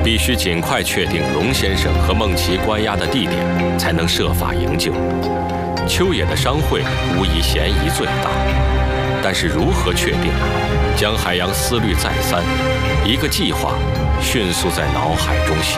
必须尽快确定龙先生和孟琪关押的地点，才能设法营救。秋野的商会无疑嫌疑最大，但是如何确定？江海洋思虑再三，一个计划迅速在脑海中